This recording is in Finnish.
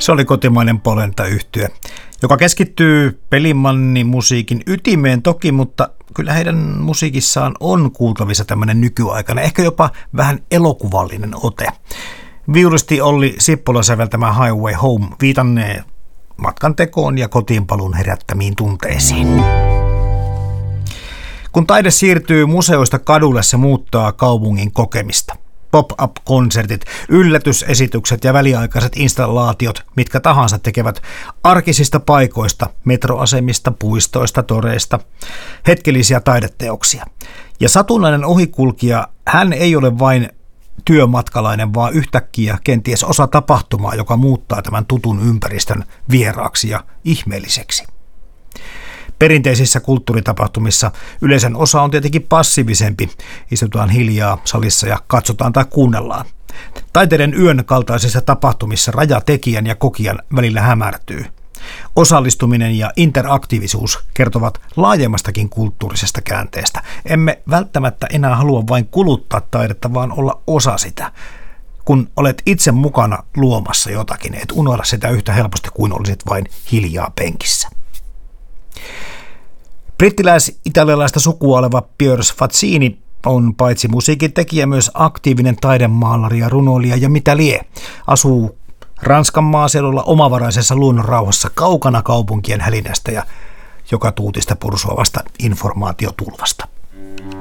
Se oli kotimainen polenta-yhtye, joka keskittyy pelimannimusiikin ytimeen toki, mutta kyllä heidän musiikissaan on kuultavissa tämmöinen nykyaikana, ehkä jopa vähän elokuvallinen ote. Viulisti Olli Sippola säveltämä Highway Home viitannee matkan tekoon ja kotiinpaluun herättämiin tunteisiin. Kun taide siirtyy museoista kadulle, se muuttaa kaupungin kokemista. Pop-up-konsertit, yllätysesitykset ja väliaikaiset installaatiot, mitkä tahansa tekevät arkisista paikoista, metroasemista, puistoista, toreista, hetkellisiä taideteoksia. Ja satunnainen ohikulkija, hän ei ole vain työmatkalainen, vaan yhtäkkiä kenties osa tapahtumaa, joka muuttaa tämän tutun ympäristön vieraaksi ja ihmeelliseksi. Perinteisissä kulttuuritapahtumissa yleisön osa on tietenkin passiivisempi. Istutaan hiljaa salissa ja katsotaan tai kuunnellaan. Taiteiden yön kaltaisissa tapahtumissa raja tekijän ja kokijan välillä hämärtyy. Osallistuminen ja interaktiivisuus kertovat laajemmastakin kulttuurisesta käänteestä. Emme välttämättä enää halua vain kuluttaa taidetta, vaan olla osa sitä. Kun olet itse mukana luomassa jotakin, et unohda sitä yhtä helposti kuin olisit vain hiljaa penkissä. Brittiläis-italialaista sukua oleva Piers Fazzini on paitsi musiikin tekijä myös aktiivinen taidemaalari ja runoilija ja mitä lie. Asuu Ranskan maaseudulla omavaraisessa luonnonrauhassa kaukana kaupunkien hälinästä ja joka tuutista pursuavasta informaatiotulvasta.